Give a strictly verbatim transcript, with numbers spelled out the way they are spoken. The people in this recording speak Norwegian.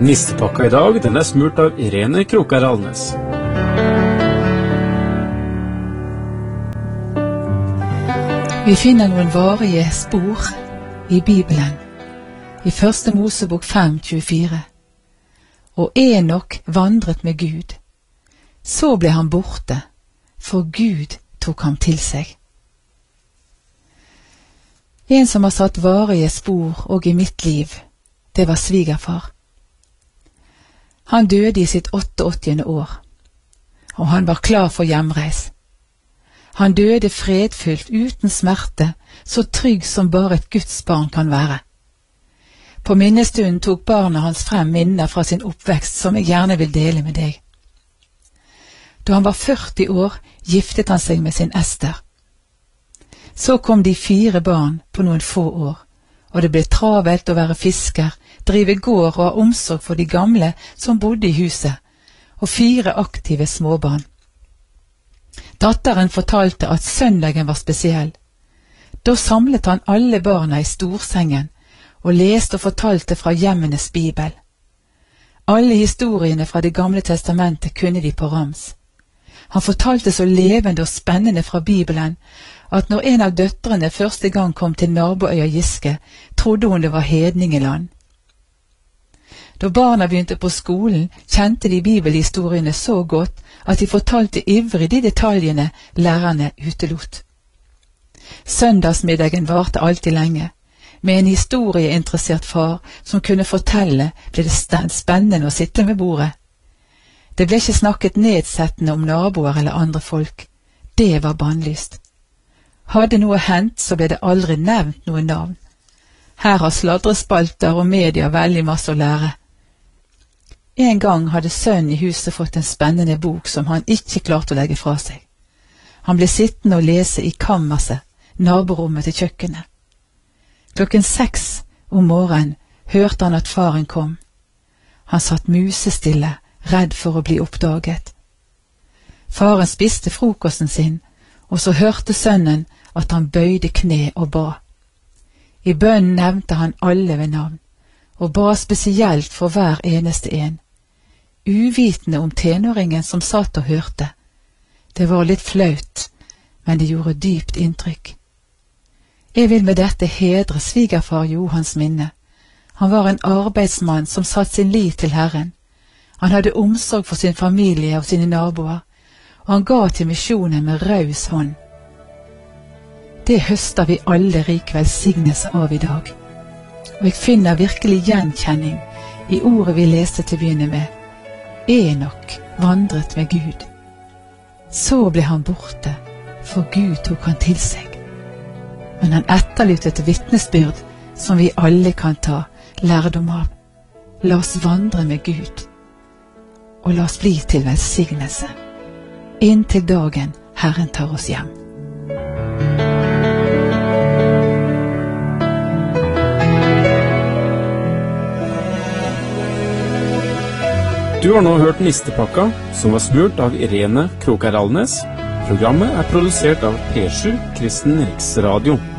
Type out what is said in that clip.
Nistepakka i dag, den er smurt av Irene Krokar Alnes. Vi finner noen varige spor i Bibelen, i første Mosebok fem tjuefire. Og Enok vandret med Gud. Så ble han borte, for Gud tok ham til seg. En som har satt varige spor og i mitt liv, det var svigerfar. Han døde i sitt åttiåttiende år, og han var klar for hjemreis. Han døde fredfullt, uten smerte, så trygg som bare et Guds barn kan være. På minnestunden tok barna hans frem minner fra sin oppvekst som jeg gjerne vil dele med deg. Da han var førti år, giftet han seg med sin Ester. Så kom de fire barn på noen få år, og det ble travelt å være fisker, drive gård og ha omsorg for de gamle som bodde i huset, og fire aktive småbarn. Datteren fortalte at søndagen var spesiell. Da samlet han alle barna i storsengen, og leste og fortalte fra hjemmenes bibel. Alle historiene fra det gamle testamentet kunne de på rams. Han fortalte så levende og spennende fra Bibelen, at når en av døtrene første gang kom til naboøya Giske, trodde hun det var hedningeland. Da barna begynte på skolen, kjente de bibelhistoriene så godt at de fortalte ivrig de detaljene lærerne utelot. Søndagsmiddagen varte alltid lenge. Med en historieinteressert far som kunne fortelle, ble det spennende å sitte ved bordet. Det ble ikke snakket nedsettende om naboer eller andre folk. Det var bannlyst. Hadde noe hendt, så ble det aldri nevnt noe navn. Her har sladrespalter og media veldig masse å lære. En gang hadde sønnen i huset fått en spennende bok som han ikke klarte å legge fra seg. Han ble sittende og lese i kammerset, naborommet til kjøkkenet. Klokken seks om morgenen hørte han at faren kom. Han satt musestille, redd for å bli oppdaget. Faren spiste frokosten sin, og så hørte sønnen at han bøyde kne og ba. I bønnen nevnte han alle ved navn, og ba spesielt for hver eneste en, uvitende om tenåringen som satt og hørte. Det var litt flaut, men det gjorde dypt inntrykk. Jeg vil med dette hedre svigerfar Johans minne. Han var en arbeidsmann som satt sin lit til Herren. Han hadde omsorg for sin familie og sine naboer, og han ga til misjonen med raus hånd. Det høster vi alle rik velsignelse av i dag, og jeg finner virkelig gjenkjenning i ordet vi leste til å begynne med. Enok vandret med Gud. Så ble han borte, for Gud tok han til seg. Men han etterlyste et vitnesbyrd som vi alle kan ta lærdom av. La oss vandre med Gud, og la oss bli til velsignelse, inntil dagen Herren tar oss hjem. Du har nå hørt Nistepakka, som var smurt av Irene Krokar Alnes. Programmet er produsert av P sju Kristen Riksradio.